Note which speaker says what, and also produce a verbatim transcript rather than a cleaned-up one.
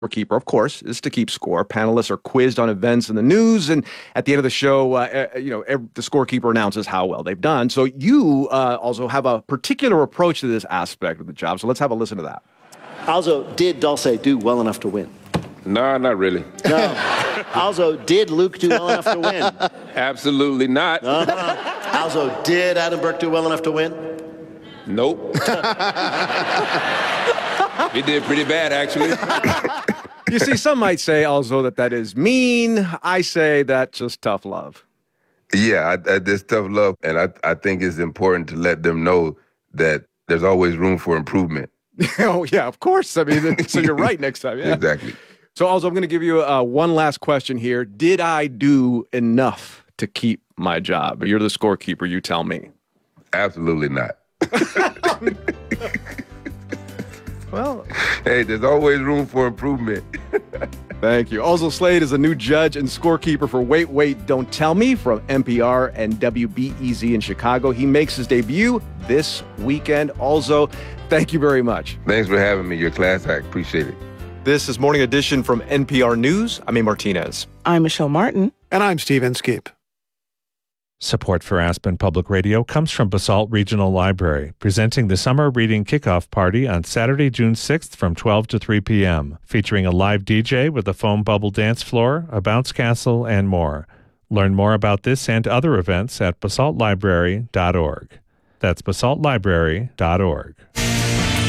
Speaker 1: Keeper, of course, is to keep score. Panelists are quizzed on events in the news, and at the end of the show, uh, uh, you know, every, the scorekeeper announces how well they've done. So you uh, also have a particular approach to this aspect of the job. So let's have a listen to that.
Speaker 2: Also, did Dulce do well enough to win?
Speaker 3: No, not really.
Speaker 2: No. Also, did Luke do well enough to win?
Speaker 3: Absolutely not.
Speaker 2: Uh-huh. Also, did Adam Burke do well enough to win?
Speaker 3: Nope. He did pretty bad, actually.
Speaker 1: You see, some might say also that that is mean. I say that's just tough love.
Speaker 4: Yeah, I, I, there's tough love, and I, I think it's important to let them know that there's always room for improvement.
Speaker 1: Oh, yeah, of course. I mean, so you're right next time. Yeah.
Speaker 4: Exactly.
Speaker 1: So also, I'm going to give you uh, one last question here. Did I do enough to keep my job? You're the scorekeeper. You tell me.
Speaker 4: Absolutely not.
Speaker 1: Well,
Speaker 4: hey, there's always room for improvement.
Speaker 1: Thank you. Also, Slade is a new judge and scorekeeper for Wait, Wait, Don't Tell Me from N P R and W B E Z in Chicago. He makes his debut this weekend. Also, thank you very much.
Speaker 4: Thanks for having me. Your class act. Appreciate it.
Speaker 5: This is Morning Edition from N P R News. I'm A. Martinez.
Speaker 6: I'm Michelle Martin.
Speaker 7: And I'm Steve Inskeep.
Speaker 8: Support for Aspen Public Radio comes from Basalt Regional Library, presenting the Summer Reading Kickoff Party on Saturday, June sixth from twelve to three p.m., featuring a live D J with a foam bubble dance floor, a bounce castle, and more. Learn more about this and other events at basalt library dot org. That's basalt library dot org.